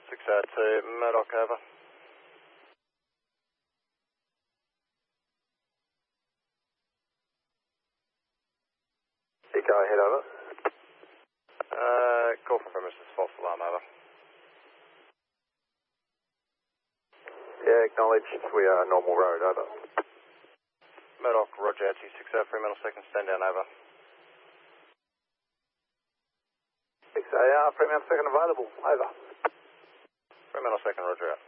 602, Murdoch, over. Go ahead, over. Call from premises, false alarm, over. Yeah, acknowledged. We are Normal Road, over. Murdoch, Roger, 260, Fremantle second, stand down, over. 6AR, Fremantle second available, over. Fremantle second, Roger, out.